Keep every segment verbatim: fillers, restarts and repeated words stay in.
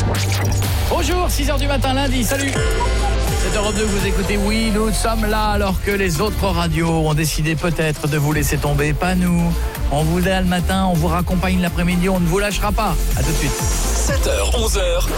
Bonjour, six heures du matin lundi, salut. C'est Europe deux, vous écoutez, oui, nous sommes là alors que les autres radios ont décidé peut-être de vous laisser tomber, pas nous. On vous a le matin, on vous raccompagne l'après-midi, on ne vous lâchera pas. À tout de suite. sept heures, onze heures.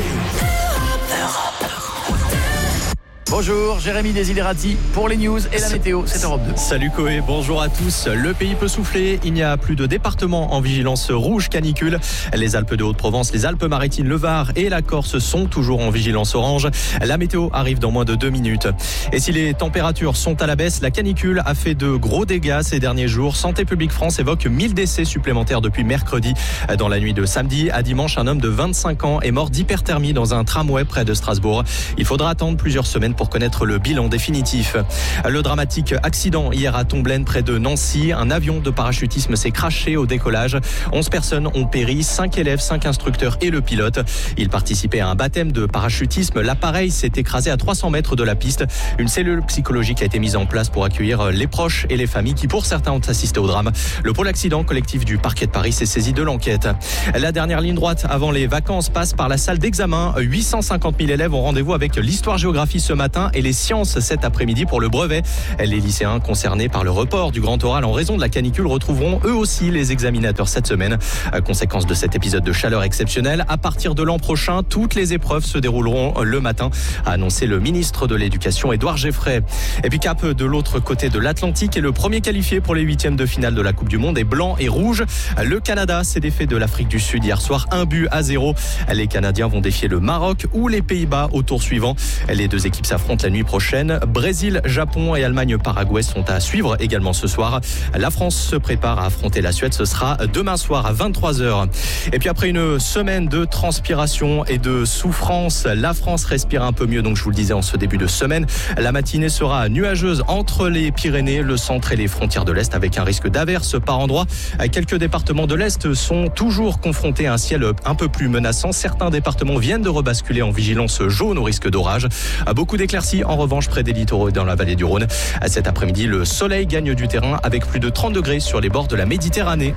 Bonjour, Jérémy Desiderati pour les news et la météo, c'est Europe deux. Salut Koé, bonjour à tous. Le pays peut souffler, il n'y a plus de départements en vigilance rouge canicule. Les Alpes de Haute-Provence, les Alpes-Maritimes, le Var et la Corse sont toujours en vigilance orange. La météo arrive dans moins de deux minutes. Et si les températures sont à la baisse, la canicule a fait de gros dégâts ces derniers jours. Santé publique France évoque mille décès supplémentaires depuis mercredi. Dans la nuit de samedi à dimanche, un homme de vingt-cinq ans est mort d'hyperthermie dans un tramway près de Strasbourg. Il faudra attendre plusieurs semaines pour connaître le bilan définitif. Le dramatique accident hier à Tomblaine près de Nancy. Un avion de parachutisme s'est crashé au décollage. onze personnes ont péri, cinq élèves, cinq instructeurs et le pilote. Ils participaient à un baptême de parachutisme. L'appareil s'est écrasé à trois cents mètres de la piste. Une cellule psychologique a été mise en place pour accueillir les proches et les familles qui pour certains ont assisté au drame. Le pôle accident collectif du parquet de Paris s'est saisi de l'enquête. La dernière ligne droite avant les vacances passe par la salle d'examen. huit cent cinquante mille élèves ont rendez-vous avec l'histoire-géographie ce matin et les sciences cet après-midi pour le brevet. Les lycéens concernés par le report du grand oral en raison de la canicule retrouveront eux aussi les examinateurs cette semaine. Conséquence de cet épisode de chaleur exceptionnelle, à partir de l'an prochain, toutes les épreuves se dérouleront le matin, a annoncé le ministre de l'Éducation Édouard Geoffrey. Et puis cap de l'autre côté de l'Atlantique et le premier qualifié pour les huitièmes de finale de la Coupe du Monde est blanc et rouge. Le Canada s'est défait de l'Afrique du Sud hier soir, un but à zéro. Les Canadiens vont défier le Maroc ou les Pays-Bas au tour suivant. Les deux équipes s'affrontent la nuit prochaine. Brésil, Japon et Allemagne-Paraguay sont à suivre également ce soir. La France se prépare à affronter la Suède. Ce sera demain soir à vingt-trois heures. Et puis après une semaine de transpiration et de souffrance, la France respire un peu mieux. Donc je vous le disais en ce début de semaine, la matinée sera nuageuse entre les Pyrénées, le centre et les frontières de l'Est avec un risque d'averse par endroits. Quelques départements de l'Est sont toujours confrontés à un ciel un peu plus menaçant. Certains départements viennent de rebasculer en vigilance jaune au risque d'orage. Beaucoup d'éclaircies en revanche près des littoraux et dans la vallée du Rhône. Cet après-midi, le soleil gagne du terrain avec plus de trente degrés sur les bords de la Méditerranée.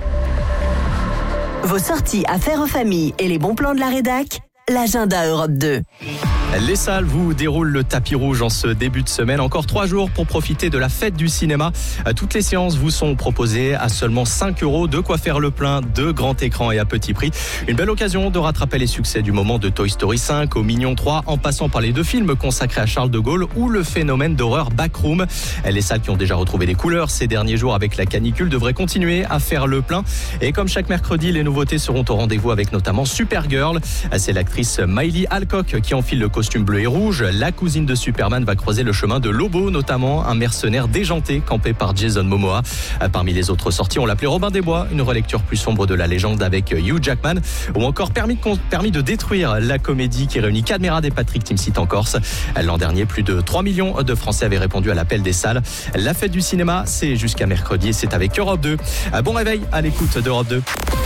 Vos sorties à faire en famille et les bons plans de la rédac, l'agenda Europe deux. Les salles vous déroulent le tapis rouge en ce début de semaine. Encore trois jours pour profiter de la fête du cinéma. Toutes les séances vous sont proposées à seulement cinq euros. De quoi faire le plein de grand écran et à petit prix. Une belle occasion de rattraper les succès du moment de Toy Story cinq au Mignon trois, en passant par les deux films consacrés à Charles de Gaulle ou le phénomène d'horreur Backroom. Les salles qui ont déjà retrouvé des couleurs ces derniers jours avec la canicule devraient continuer à faire le plein. Et comme chaque mercredi, les nouveautés seront au rendez-vous avec notamment Supergirl. C'est l'actrice Miley Alcock qui enfile le costume bleu et rouge. La cousine de Superman va croiser le chemin de Lobo, notamment un mercenaire déjanté campé par Jason Momoa. Parmi les autres sorties, on l'appelait Robin des Bois, une relecture plus sombre de la légende avec Hugh Jackman, ou encore Permis de, permis de détruire, la comédie qui réunit Cadmerade et Patrick Timsit en Corse. L'an dernier, plus de trois millions de Français avaient répondu à l'appel des salles. La fête du cinéma, c'est jusqu'à mercredi et c'est avec Europe deux. Bon réveil à l'écoute d'Europe deux.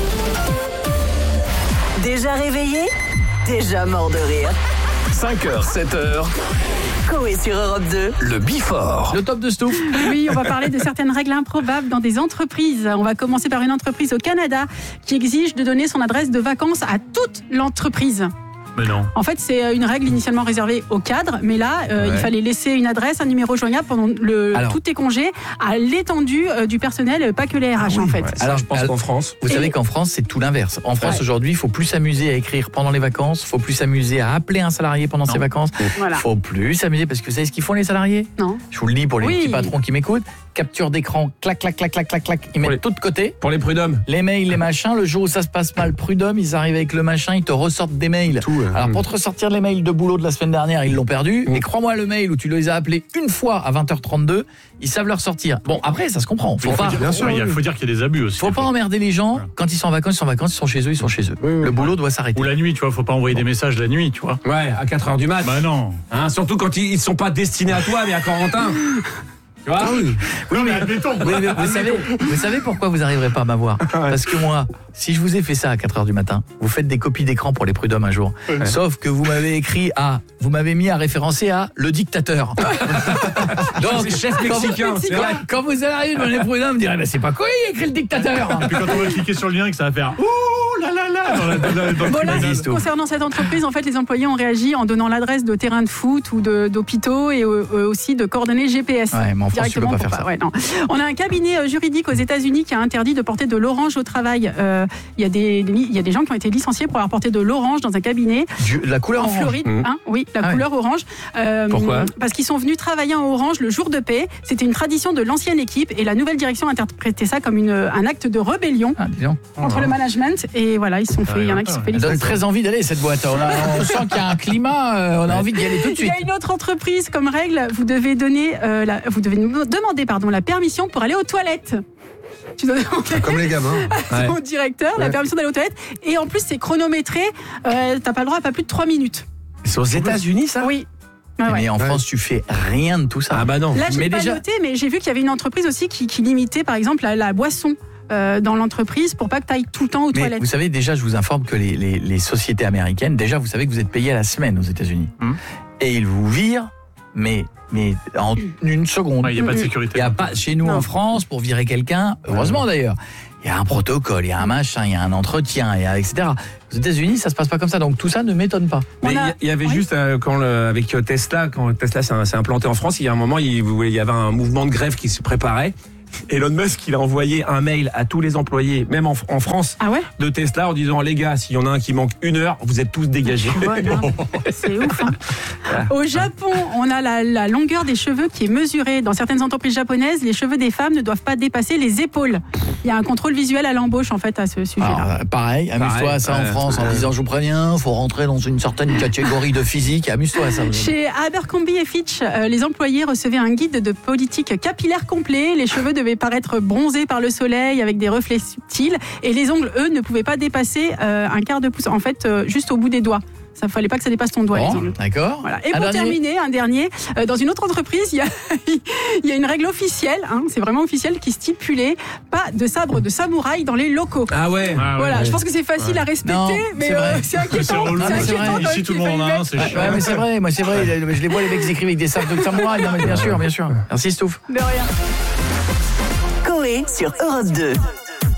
Déjà réveillé ? Déjà mort de rire. cinq heures, sept heures. Koé sur Europe deux. Le Before. Le top de Stouff. Oui, on va parler de certaines règles improbables dans des entreprises. On va commencer par une entreprise au Canada qui exige de donner son adresse de vacances à toute l'entreprise. Mais non. En fait, c'est une règle initialement réservée aux cadres, mais là, euh, ouais. il fallait laisser une adresse, un numéro joignable pendant le, Alors, tous tes congés à l'étendue euh, du personnel, pas que les R H ah oui, en fait. Ouais. Alors, je pense alors, qu'en France... Vous Et... savez qu'en France, c'est tout l'inverse. En France, ouais. aujourd'hui, il faut plus s'amuser à écrire pendant les vacances, il faut plus s'amuser à appeler un salarié pendant non. ses vacances, il voilà. faut plus s'amuser, parce que vous savez ce qu'ils font les salariés ? Non. Je vous le dis pour les oui. petits patrons qui m'écoutent. Capture d'écran, clac, clac, clac, clac, clac, clac. Ils mettent les... tout de côté. Pour les prud'hommes. Les mails, les machins. Le jour où ça se passe mal, prud'hommes, ils arrivent avec le machin, ils te ressortent des mails. Tout, euh, Alors, pour te ressortir les mails de boulot de la semaine dernière, ils l'ont perdu. Mmh. Et crois-moi, le mail où tu les as appelés une fois à vingt heures trente-deux, ils savent le ressortir. Bon, après, ça se comprend. Faut, pas, faut, dire, bien sûr, il faut dire qu'il y a des abus aussi. Faut pas emmerder les gens. Voilà. Quand ils sont en vacances, ils sont en vacances, ils sont chez eux, ils sont chez eux. Oui, oui, le boulot ouais. doit s'arrêter. Ou la nuit, tu vois, faut pas envoyer bon. des messages la nuit, tu vois. Ouais, à quatre heures du mat. Bah non. Hein, surtout quand ils, ils sont pas destinés à toi, mais à Corentin. Tu vois oui. oui, mais admettons. Oui, mais vous, savez, vous savez pourquoi vous n'arriverez pas à m'avoir ? Parce que moi, si je vous ai fait ça à quatre heures du matin, vous faites des copies d'écran pour les prud'hommes un jour. Ouais. Sauf que vous m'avez écrit à, vous m'avez mis à référencer à le dictateur. Donc, chef mexicain. Quand, quand, quand vous allez arriver dans les prud'hommes, vous direz, bah, c'est pas quoi, il a écrit le dictateur. Et puis quand on va cliquer sur le lien, que ça va faire ouh là là là. dans la, dans la, dans Bon, là, Vas-y, Stouff. concernant cette entreprise, en fait, les employés ont réagi en donnant l'adresse de terrains de foot ou de, d'hôpitaux et euh, aussi de coordonnées G P S. Ouais, mais en France, tu peux pas pour faire ça. Ouais, non. On a un cabinet euh, juridique aux États-Unis qui a interdit de porter de l'orange au travail. Euh, Il y a des, des- il y a des gens qui ont été licenciés pour avoir porté de l'orange dans un cabinet Du- la couleur en orange. Floride. Mmh. Hein, oui, la Ah couleur orange. Euh, Pourquoi Parce qu'ils sont venus travailler en orange le jour de paix. C'était une tradition de l'ancienne équipe et la nouvelle direction a interprété ça comme une, un acte de rébellion Ah, dis donc. contre le management. Et voilà, ils se sont fait. Il y en a qui se sont fait Elle donne licencier. très envie d'aller cette boîte. On, a- on sent qu'il y a un climat, euh, on a envie d'y aller tout de Il suite. y a une autre entreprise comme règle, vous devez donner, euh, la, vous devez nous demander pardon la permission pour aller aux toilettes. Tu dois demander Comme les gamins. à ton directeur la permission d'aller aux toilettes et en plus c'est chronométré. Euh, T'as pas le droit à pas plus de trois minutes. C'est aux États-Unis, ça? Oui. Ouais, ouais. Mais en France, tu fais rien de tout ça. Ah bah non. Là j'ai mais pas déjà- noté, mais j'ai vu qu'il y avait une entreprise aussi qui, qui limitait par exemple la, la boisson. Euh, dans l'entreprise pour pas que tu ailles tout le temps aux Mais toilettes. vous savez, déjà, je vous informe que les, les, les sociétés américaines, déjà, vous savez que vous êtes payé à la semaine aux États-Unis. Hum. Et ils vous virent, mais, mais en une seconde. Il n'y a pas de Il sécurité. y a pas, chez nous Non. en France, pour virer quelqu'un, heureusement d'ailleurs, il y a un protocole, il y a un machin, il y a un entretien, il y a, et cetera. Aux États-Unis, ça se passe pas comme ça, donc tout ça ne m'étonne pas. On Mais a- il y avait Oui. juste euh, quand le- avec Tesla, quand Tesla s'est s'est implanté en France, il y a un moment, il, il y avait un mouvement de grève qui se préparait. Elon Musk, il a envoyé un mail à tous les employés, même en, en France, Ah ouais de Tesla, en disant les gars, s'il y en a un qui manque une heure, vous êtes tous dégagés. Ouais, non, c'est ouf. Hein. Au Japon, on a la, la longueur des cheveux qui est mesurée. Dans certaines entreprises japonaises, les cheveux des femmes ne doivent pas dépasser les épaules. Il y a un contrôle visuel à l'embauche en fait à ce sujet-là. Alors, euh, pareil, amuse-toi Pareil, à ça en ouais, France en ouais. disant je vous préviens, faut rentrer dans une certaine catégorie de physique, amuse-toi à ça. Chez Abercrombie et Fitch, euh, les employés recevaient un guide de politique capillaire complet. Les cheveux devaient paraître bronzés par le soleil avec des reflets subtils. Et les ongles, eux, ne pouvaient pas dépasser euh, un quart de pouce. En fait, euh, juste au bout des doigts. Ça fallait pas que ça dépasse ton doigt, les Bon, ongles. d'accord. Voilà. Et Un pour dernier terminer, un dernier, euh, dans une autre entreprise, il y a, il y a une règle officielle, hein, c'est vraiment officiel, qui stipulait pas de sabre de samouraï dans les locaux. Ah ouais. Ah ouais. Voilà, je pense que c'est facile à respecter, Non, mais c'est vrai. euh, c'est C'est inquiétant. relou. Non, mais C'est c'est vrai. inquiétant. Ici, tout le monde en a un, c'est Ouais, chiant. ouais, mais c'est vrai, moi c'est vrai, je les vois les mecs qui écrivent avec des sabres de samouraï, non mais bien sûr, bien sûr. Merci Stouff. De rien. Coé sur Europe deux.